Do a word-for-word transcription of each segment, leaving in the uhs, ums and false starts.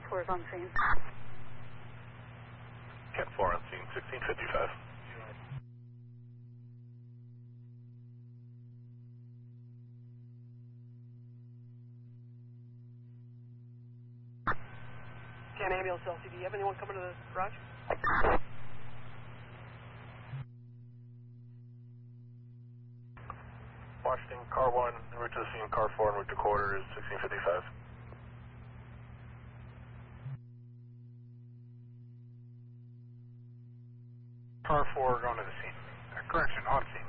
four is on scene. Cat four on scene, sixteen fifty-five. Can ambulance L C D, have anyone coming to the garage? Washington, car one, en route to the scene, car four, en route to quarter is sixteen fifty-five. Car four going to the scene. Uh, correction, on scene.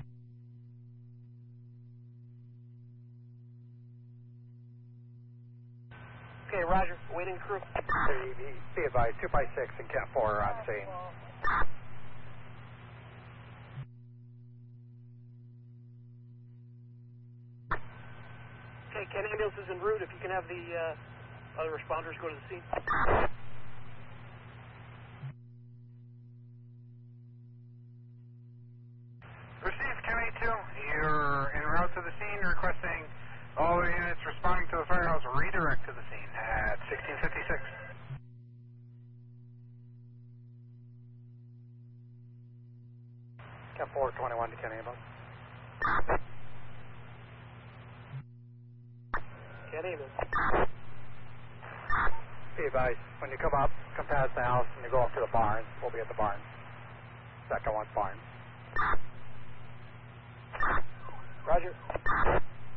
Okay, roger, waiting crew. Be advised, two by six and Cat four on scene. Okay, Ken ambulance is en route. If you can have the uh, other responders go to the scene. Received, Ken A two. You're en route to the scene, requesting all the units responding to the firehouse redirect to the scene at sixteen fifty-six. Cat four twenty-one to Ken ambulance. Ken ambulance. Be advised, when you come up, come past the house and you go up to the barn, we'll be at the barn. Second one, barn. Roger.